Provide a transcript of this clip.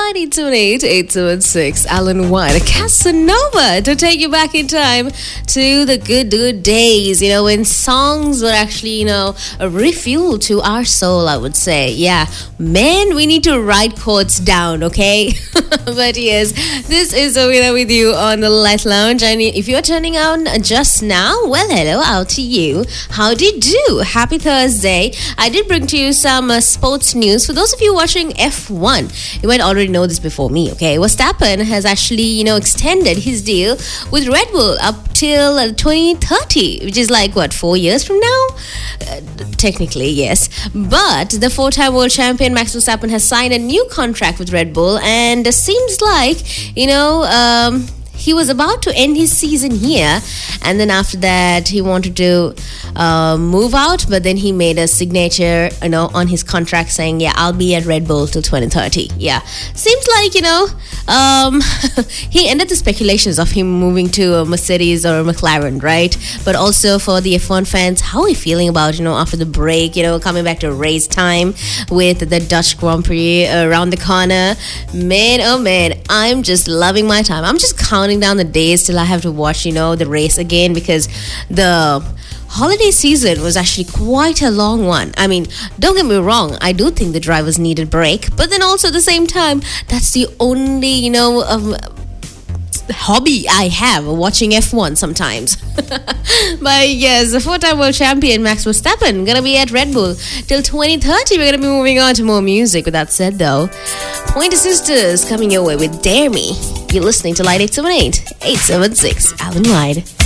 978-876 Alan White, Casanova, to take you back in time to the good days, when songs were actually, a refuel to our soul, I would say. Yeah, man, we need to write chords down, okay? But yes, this is Awina with you on the Light Lounge, and if you're turning on just now, well, hello out to you. How do you do? Happy Thursday. I did bring to you some sports news. For those of you watching F1, you might already know this before me, okay? Verstappen has actually, extended his deal with Red Bull up till 2030, which is like, 4 years from now? Technically, yes. But the four-time world champion Max Verstappen has signed a new contract with Red Bull, and it seems like, he was about to end his season here, and then after that he wanted to move out, but then he made a signature on his contract saying, I'll be at Red Bull till 2030. Seems like he ended the speculations of him moving to a Mercedes or a McLaren, right? But also for the F1 fans, how are we feeling about after the break, coming back to race time with the Dutch Grand Prix around the corner? Man, oh man, I'm just loving my time. I'm just counting down the days till I have to watch the race again, because the holiday season was actually quite a long one. I mean, don't get me wrong, I do think the drivers needed break, but then also at the same time, that's the only hobby I have, watching F1 sometimes. But yes, the four-time world champion Max Verstappen gonna be at Red Bull till 2030. We're gonna be moving on to more music. With that said though, Pointer Sisters coming your way with Dare Me. You're listening to Light 878 876 Alan Wide.